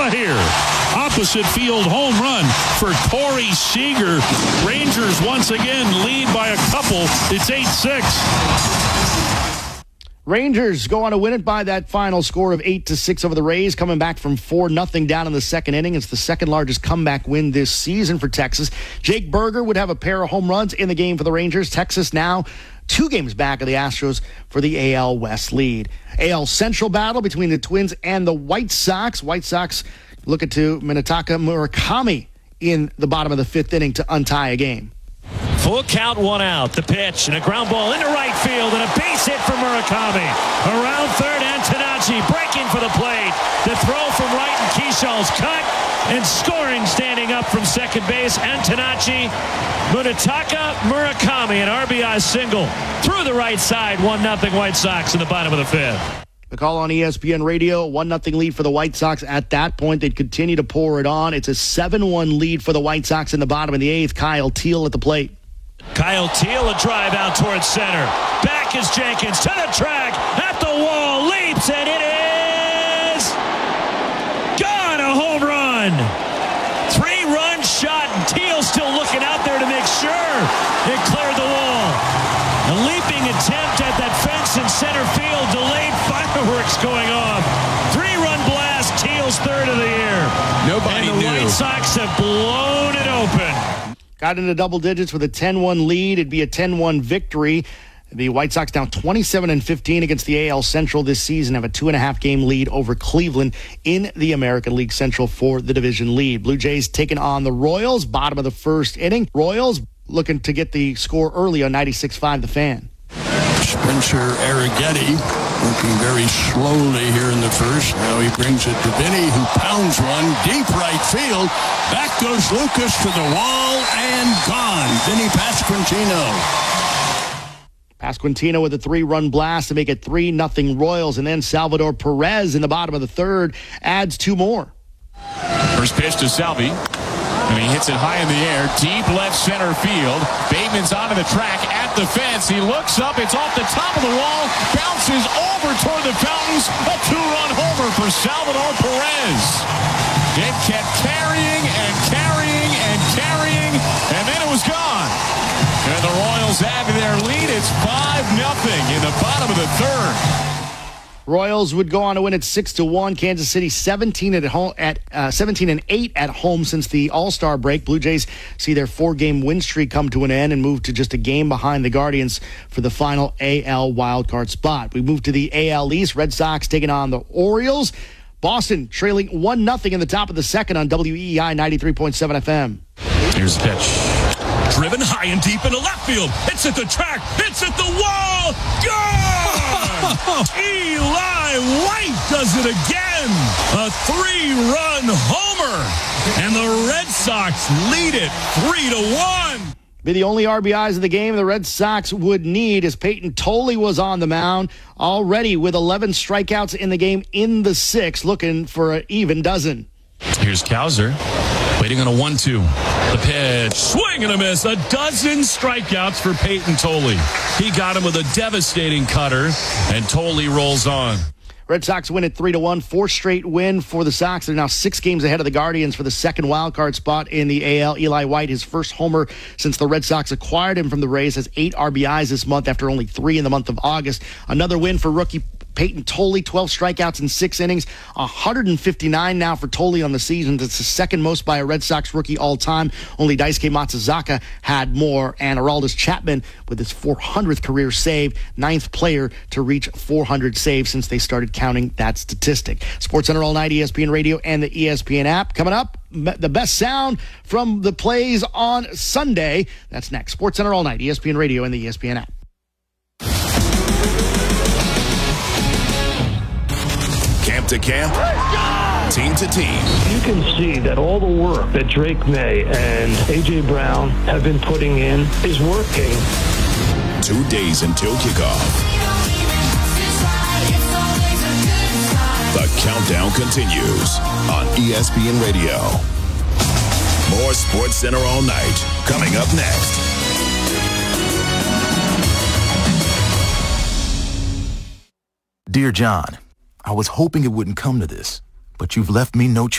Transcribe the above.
here. Opposite field home run for Corey Seager. Rangers once again lead by a couple. It's 8-6. Rangers go on to win it by that final score of 8-6 over the Rays, coming back from 4-0 down in the second inning. It's the second largest comeback win this season for Texas. Jake Berger would have a pair of home runs in the game for the Rangers. Texas now 2 games back of the Astros for the AL West lead. AL Central battle between the Twins and the White Sox. White Sox looking to Minetaka Murakami in the bottom of the 5th inning to untie a game. Full count, 1 out. The pitch and a ground ball into right field and a base hit for Murakami. Around third, Antonacci breaking for the plate. The throw from right and Keyshawn's cut and scoring standing up from second base. Antonacci, Munetaka Murakami, an RBI single through the right side. 1-0 White Sox in the bottom of the 5th. The call on ESPN Radio, 1-0 lead for the White Sox. At that point, they'd continue to pour it on. It's a 7-1 lead for the White Sox in the bottom of the 8th. Kyle Teel at the plate. Kyle Teel, a drive out towards center. Back is Jenkins to the track, at the wall, leaps, and it is gone, a home run. 3-run shot, and Teel still looking out there to make sure it cleared the wall. A leaping attempt at that fence in center field, delayed fireworks going off. 3-run blast, Teal's third of the year. Nobody knew. And the White Sox have blown it open. Got into double digits with a 10-1 lead. It'd be a 10-1 victory. The White Sox down 27-15 against the AL Central this season, have a 2.5-game lead over Cleveland in the American League Central for the division lead. Blue Jays taking on the Royals, bottom of the 1st inning. Royals looking to get the score early on 96.5 The Fan. Spencer Arrighetti working very slowly here in the first. Now he brings it to Vinny, who pounds one deep right field. Back goes Lucas to the wall and gone. Vinny Pasquantino. Pasquantino with a 3-run blast to make it 3-0 Royals. And then Salvador Perez in the bottom of the 3rd adds 2 more. First pitch to Salvi. And he hits it high in the air, deep left center field. Bateman's onto the track at the fence. He looks up. It's off the top of the wall. Bounces over toward the fountains. A 2-run homer for Salvador Perez. It kept carrying and carrying and carrying, and then it was gone. And the Royals add to their lead. It's 5-0 in the bottom of the 3rd. Royals would go on to win at 6-1. Kansas City 17-8 at home since the All-Star break. Blue Jays see their 4-game win streak come to an end and move to just a game behind the Guardians for the final AL wildcard spot. We move to the AL East. Red Sox taking on the Orioles. Boston trailing 1-0 in the top of the 2nd on WEEI 93.7 FM. Here's the pitch. Driven high and deep into left field. It's at the track. It's at the wall. Gone! Eli White does it again. A 3-run homer. And the Red Sox lead it 3-1. Be the only RBIs of the game the Red Sox would need, as Peyton Tolley was on the mound already with 11 strikeouts in the game in the 6th, looking for an even dozen. Here's Cowser, waiting on a 1-2. The pitch, swing and a miss. A dozen strikeouts for Peyton Tolley. He got him with a devastating cutter, and Tolley rolls on. Red Sox win at 3-1, 4th straight win for the Sox. They're now 6 games ahead of the Guardians for the 2nd wildcard spot in the AL. Eli White, his first homer since the Red Sox acquired him from the Rays, has 8 RBIs this month after only 3 in the month of August. Another win for rookie Peyton Tolley, 12 strikeouts in 6 innings, 159 now for Tolley on the season. That's the 2nd most by a Red Sox rookie all time. Only Daisuke Matsuzaka had more, and Aroldis Chapman with his 400th career save, 9th player to reach 400 saves since they started counting that statistic. SportsCenter all night, ESPN Radio, and the ESPN app. Coming up, the best sound from the plays on Sunday. That's next. SportsCenter all night, ESPN Radio, and the ESPN app. Camp to camp, team to team. You can see that all the work that Drake May and A.J. Brown have been putting in is working. 2 days until kickoff. The countdown continues on ESPN Radio. More SportsCenter all night coming up next. Dear John, I was hoping it wouldn't come to this, but you've left me no choice.